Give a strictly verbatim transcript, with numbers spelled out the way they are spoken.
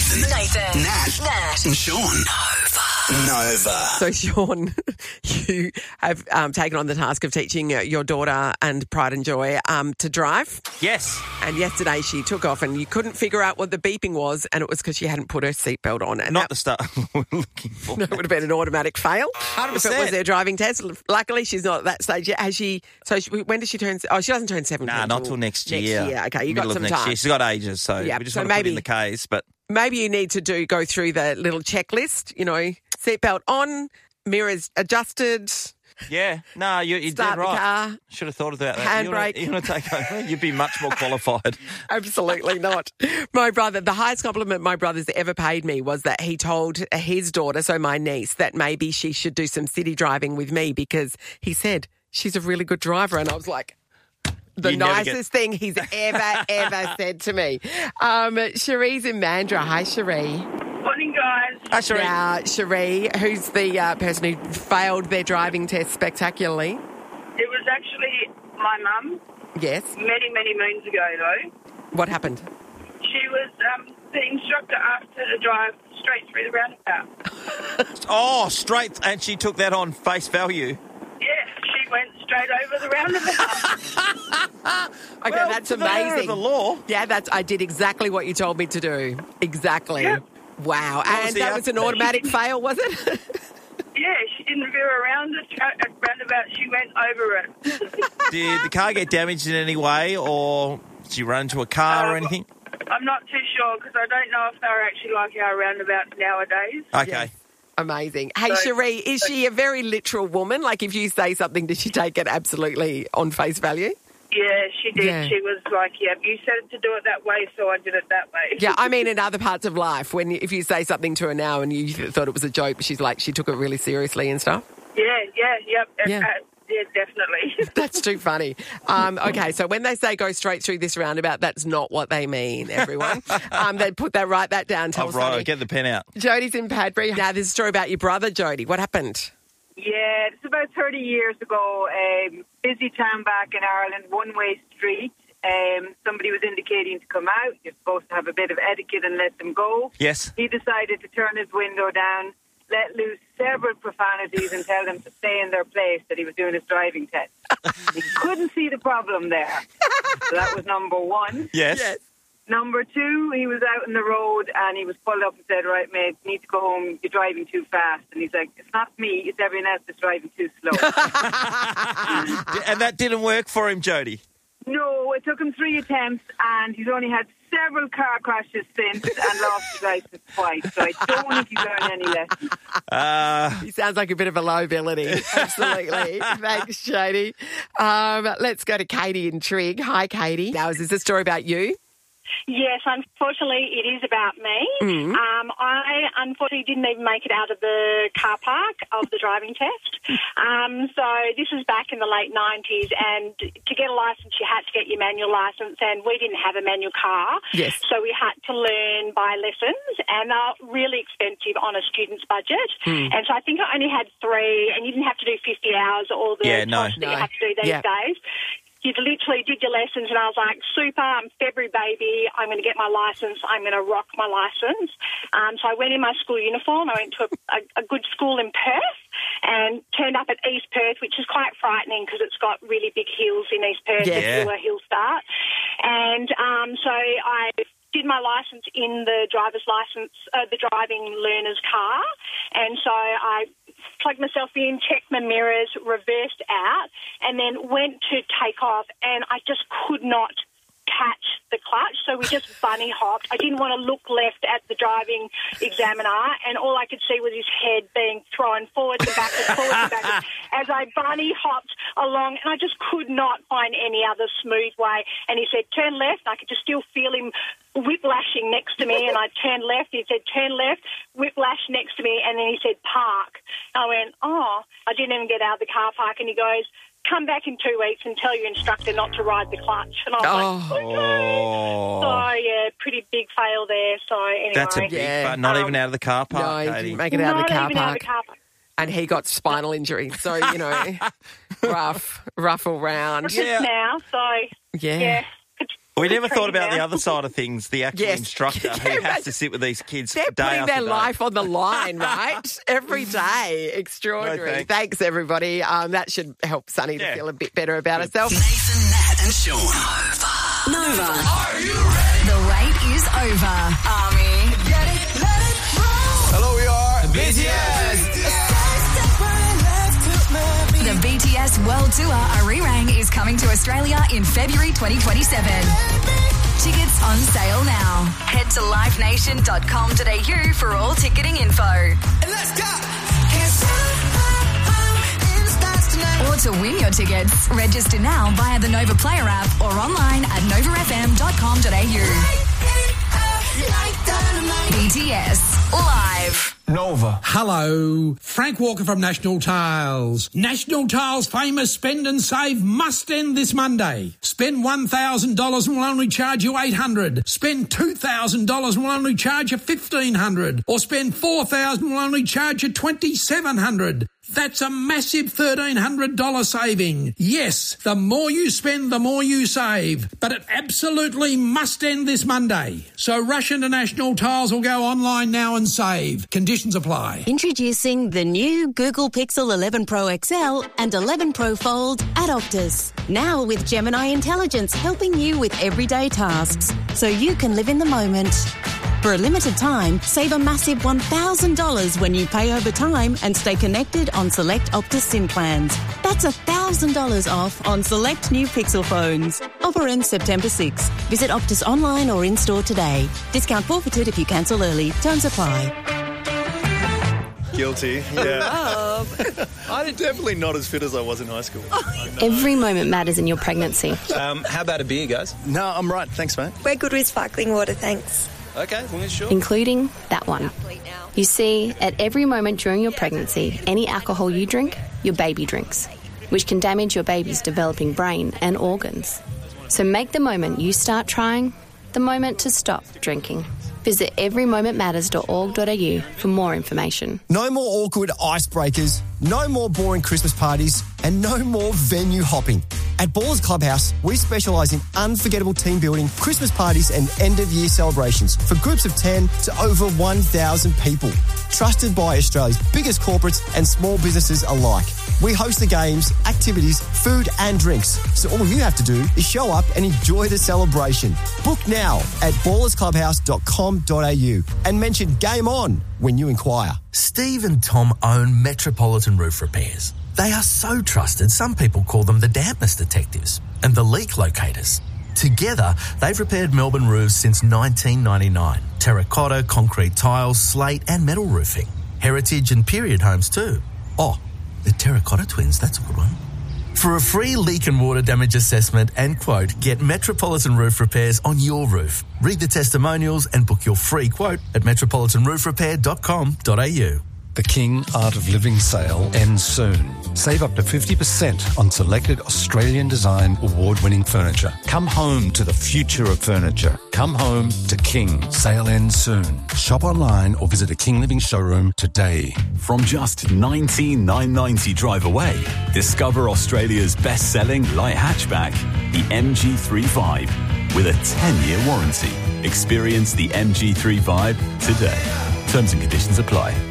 Nathan, Nathan, Nat, Nat, and Sean. Nova. So, Sean, you have um, taken on the task of teaching your daughter and Pride and Joy um, to drive. Yes. And yesterday she took off and you couldn't figure out what the beeping was, and it was because she hadn't put her seatbelt on. And Not that, the stuff we're looking for. no, it would have been an automatic fail. one hundred If it was percent. their driving test. Luckily, she's not at that stage yet. Has she? So, she, when does she turn? Oh, she doesn't turn seventeen. Nah, not till next year. Next year. Okay, you Middle got of some next time. year. She's got ages, so Yeah, we just so want to put it in maybe- the case. But Maybe you need to do go through the little checklist. You know, seatbelt on, mirrors adjusted. yeah, no, you, you did Start the right. car. Should have thought about that. You wanna- Handbrake. You want to take over? You'd be much more qualified. Absolutely not. My brother, the highest compliment my brother's ever paid me was that he told his daughter, so my niece, that maybe she should do some city driving with me because he said she's a really good driver. And I was like, the You never nicest thing he's ever, ever said to me. Um, Cherie's in Mandurah. Hi, Cherie. Morning, guys. Hi, Cherie. Now, Cherie, who's the uh, person who failed their driving test spectacularly? It was actually my mum Yes. many, many moons ago, though. What happened? She was, um, the instructor asked her to drive straight through the roundabout. Oh, straight, and she took that on face value. Yeah, she went straight over the roundabout. Okay, Well, that's to the letter of amazing. the law. Yeah, that's. I did exactly what you told me to do. Exactly. Yep. Wow. was And the that was an outcome? automatic fail, was it? Yeah, she didn't veer around the tra- uh, roundabout. She went over it. Did the car get damaged in any way, or did she run into a car or Uh, anything? I'm not too sure because I don't know if they're actually like our roundabouts nowadays. Okay. Yes. Amazing. Hey, So- Cherie, is she a very literal woman? Like, if you say something, does she take it absolutely on face value? Yeah, she did. Yeah. She was like, yeah, you said to do it that way, so I did it that way. Yeah, I mean, in other parts of life, when if you say something to her now and you thought it was a joke, but she's like, she took it really seriously and stuff. Yeah, yeah, yep. Yeah. Uh, yeah, definitely. That's too funny. Um, okay, so when they say go straight through this roundabout, that's not what they mean, everyone. um, they put that, write that down. Tell Oh, right, Sonny. get the pen out. Jody's in Padbury. Now, there's a story about your brother, Jody. What happened? Yeah, it's about thirty years ago. Um, busy town back in Ireland, one-way street. Um, somebody was indicating to come out. You're supposed to have a bit of etiquette and let them go. Yes. He decided to turn his window down, let loose several profanities and tell them to stay in their place, that he was doing his driving test. He couldn't see the problem there. So that was number one. Yes. Yes. Number two, he was out on the road and he was pulled up and said, right, mate, you need to go home. You're driving too fast. And he's like, it's not me. It's everyone else that's driving too slow. And that didn't work for him, Jody. No, it took him three attempts and he's only had several car crashes since and lost his license twice. So I don't think he's learned any lessons. Uh, He sounds like a bit of a liability. Absolutely. Thanks, Jody. Um, let's go to Katie in Trigg. Hi, Katie. Now, is this a story about you? Yes, unfortunately, it is about me. Mm-hmm. Um, I unfortunately didn't even make it out of the car park of the driving test. Um, so this was back in the late nineties, and to get a licence, you had to get your manual licence, and we didn't have a manual car. Yes. So we had to learn by lessons, and they're really expensive on a student's budget. Mm. And so I think I only had three, and you didn't have to do fifty hours or the Yeah, no. cost that No. you have to do these Yeah. days. You literally did your lessons, and I was like, super, I'm February baby, I'm going to get my licence, I'm going to rock my licence. Um, so I went in my school uniform, I went to a, a, a good school in Perth and turned up at East Perth, which is quite frightening because it's got really big hills in East Perth, Yeah. that's where hills start. And um, so I did my licence in the driver's licence, uh, the driving learner's car, and so I plugged myself in, checked my mirrors, reversed out, and then went to take off, and I just could not catch the clutch, so we just bunny hopped. I didn't want to look left at the driving examiner, and all I could see was his head being thrown forwards and backwards, forwards and backwards, as I bunny hopped along, and I just could not find any other smooth way. And he said, turn left, and I could just still feel him whiplashing next to me, and I turned left. He said, turn left, whiplash next to me, and then he said, park. I went, oh, I didn't even get out of the car park, and he goes, come back in two weeks and tell your instructor not to ride the clutch. And I was Oh. like, okay. oh, So, yeah, pretty big fail there. So, anyway. that's a big Yeah. but not Um, even out of the car No, park, he Katie. didn't make it out of Not the car even out park. of the car park. And he got spinal injury. So, you know, rough, rough all round. Just Yeah. now, so, Yeah. yeah. Could, We never thought about the other side of things, the actual Yes. instructor Can who you has to sit with these kids They're day putting after their day. life on the line, right? Every day. Extraordinary. No, thanks. thanks. everybody. Um, that should help Sunny to Yeah. feel a bit better about herself. Nathan, Nat, and Sean. Nova. Nova. Are you ready? The wait is over, Army. Get it, let it roll. Hello, we are B T S. The B T S World Tour Arirang is coming to Australia in February twenty twenty-seven. Tickets on sale now. Head to live nation dot com dot a u for all ticketing info. Let's go. Or to win your tickets, register now via the Nova Player app or online at nova f m dot com dot a u. B T S Live. Nova. Hello, Frank Walker from National Tiles. National Tiles' famous Spend and Save must end this Monday. Spend one thousand dollars and we'll only charge you eight hundred dollars. Spend two thousand dollars and we'll only charge you fifteen hundred dollars. Or spend four thousand dollars and we'll only charge you twenty-seven hundred dollars. That's a massive thirteen hundred dollars saving. Yes, the more you spend, the more you save. But it absolutely must end this Monday. So rush into National Tiles or go online now and save. Conditions apply. Introducing the new Google Pixel eleven Pro X L and eleven Pro Fold at Optus. Now with Gemini Intelligence helping you with everyday tasks, so you can live in the moment. For a limited time, save a massive one thousand dollars when you pay over time and stay connected on select Optus SIM plans. That's one thousand dollars off on select new Pixel phones. Offer ends September sixth. Visit Optus online or in-store today. Discount forfeited if you cancel early. Terms apply. Guilty, yeah. I'm definitely not as fit as I was in high school. Every moment matters in your pregnancy. Um, how about a beer, guys? No, I'm right. Thanks, mate. We're good with sparkling water, thanks. Okay, well, sure. Including that one. You see, at every moment during your pregnancy, any alcohol you drink, your baby drinks, which can damage your baby's developing brain and organs. So make the moment you start trying the moment to stop drinking. Visit every moment matters dot org dot a u for more information. No more awkward icebreakers, no more boring Christmas parties, and no more venue hopping. At Ballers Clubhouse, we specialise in unforgettable team building, Christmas parties and end-of-year celebrations for groups of ten to over one thousand people. Trusted by Australia's biggest corporates and small businesses alike. We host the games, activities, food and drinks. So all you have to do is show up and enjoy the celebration. Book now at ballers clubhouse dot com dot a u and mention Game On when you inquire. Steve and Tom own Metropolitan Roof Repairs. They are so trusted, some people call them the dampness detectives and the leak locators. Together, they've repaired Melbourne roofs since nineteen ninety-nine. Terracotta, concrete tiles, slate and metal roofing. Heritage and period homes too. Oh, the Terracotta Twins, that's a good one. For a free leak and water damage assessment and quote, get Metropolitan Roof Repairs on your roof. Read the testimonials and book your free quote at metropolitan roof repair dot com dot a u. The King Art of Living sale ends soon. Save up to fifty percent on selected Australian design award-winning furniture. Come home to the future of furniture. Come home to King. Sale ends soon. Shop online or visit a King Living showroom today. From just nineteen thousand nine hundred ninety drive away, discover Australia's best-selling light hatchback, the M G thirty-five, with a ten-year warranty. Experience the M G thirty-five today. Terms and conditions apply.